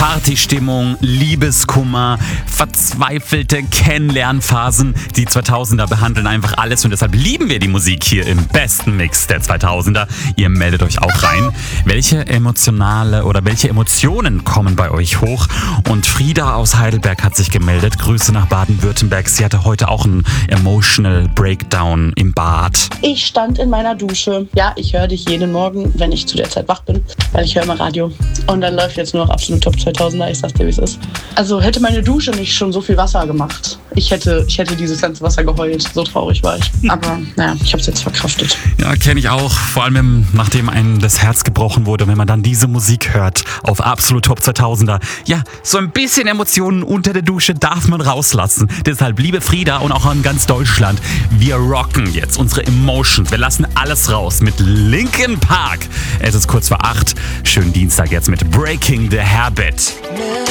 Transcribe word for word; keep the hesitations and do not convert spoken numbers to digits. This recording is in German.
Partystimmung, Liebeskummer, verzweifelte Kennenlernphasen. Die zweitausender behandeln einfach alles und deshalb lieben wir die Musik hier im besten Mix der zweitausender. Ihr meldet euch auch rein. Welche emotionale oder welche Emotionen kommen bei euch hoch? Und Frieda aus Heidelberg hat sich gemeldet. Grüße nach Baden-Württemberg. Sie hatte heute auch einen Emotional Breakdown im Bad. Ich stand in meiner Dusche. Ja, ich höre dich jeden Morgen, wenn ich zu der Zeit wach bin, weil ich höre immer Radio. Und dann läuft jetzt nur noch absolut Top zweitausender, ich sag's dir, wie es ist. Also hätte meine Dusche nicht schon so viel Wasser gemacht. Ich hätte, ich hätte dieses ganze Wasser geheult. So traurig war ich. Aber naja, ich hab's jetzt verkraftet. Ja, kenne ich auch. Vor allem, nachdem einem das Herz gebrochen wurde, wenn man dann diese Musik hört auf absolut Top zweitausender. Ja, so ein bisschen Emotionen unter der Dusche darf man rauslassen. Deshalb, liebe Frieda und auch an ganz Deutschland, wir rocken jetzt unsere Emotions. Wir lassen alles raus mit Linkin Park. Es ist kurz vor acht. Schönen Dienstag jetzt mit Breaking the Habit.